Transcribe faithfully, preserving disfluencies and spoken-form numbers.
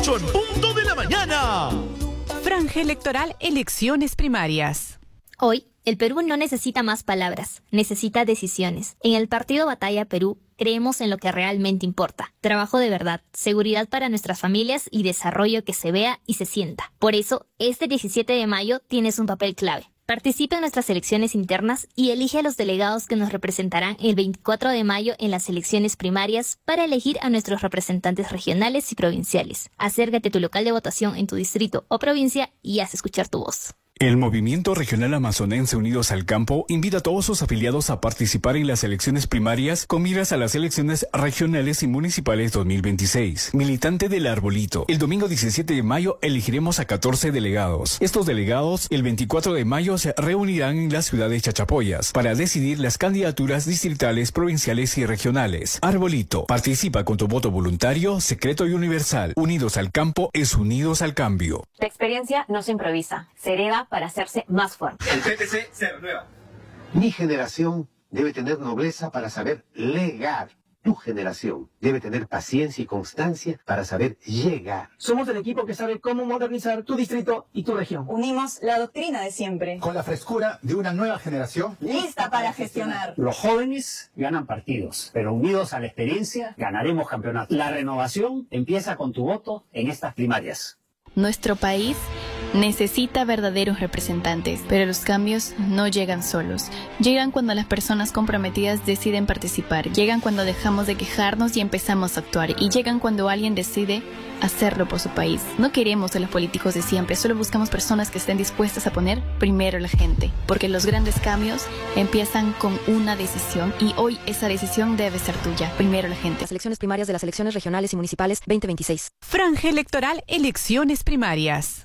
ocho en punto de la mañana. Franja electoral, elecciones primarias. Hoy, el Perú no necesita más palabras, necesita decisiones. En el partido Batalla Perú, creemos en lo que realmente importa. Trabajo de verdad, seguridad para nuestras familias y desarrollo que se vea y se sienta. Por eso, este diecisiete de mayo tienes un papel clave. Participa en nuestras elecciones internas y elige a los delegados que nos representarán el veinticuatro de mayo en las elecciones primarias para elegir a nuestros representantes regionales y provinciales. Acércate a tu local de votación en tu distrito o provincia y haz escuchar tu voz. El Movimiento Regional Amazonense Unidos al Campo invita a todos sus afiliados a participar en las elecciones primarias con miras a las elecciones regionales y municipales dos mil veintiséis. Militante del Arbolito. El domingo diecisiete de mayo elegiremos a catorce delegados. Estos delegados el veinticuatro de mayo se reunirán en la ciudad de Chachapoyas para decidir las candidaturas distritales, provinciales y regionales. Arbolito. Participa con tu voto voluntario, secreto y universal. Unidos al Campo es Unidos al Cambio. La experiencia no se improvisa, se hereda para hacerse más fuerte. El P T C se renueva. Mi generación debe tener nobleza para saber legar. Tu generación debe tener paciencia y constancia para saber llegar. Somos el equipo que sabe cómo modernizar tu distrito y tu región. Unimos la doctrina de siempre con la frescura de una nueva generación lista para gestionar. Los jóvenes ganan partidos, pero unidos a la experiencia ganaremos campeonatos. La renovación empieza con tu voto en estas primarias. Nuestro país necesita verdaderos representantes, pero los cambios no llegan solos. Llegan cuando las personas comprometidas deciden participar, llegan cuando dejamos de quejarnos y empezamos a actuar, y llegan cuando alguien decide hacerlo por su país. No queremos a los políticos de siempre, solo buscamos personas que estén dispuestas a poner primero a la gente, porque los grandes cambios empiezan con una decisión y hoy esa decisión debe ser tuya, primero la gente. Las elecciones primarias de las elecciones regionales y municipales veinte veintiséis. Franja electoral, elecciones primarias.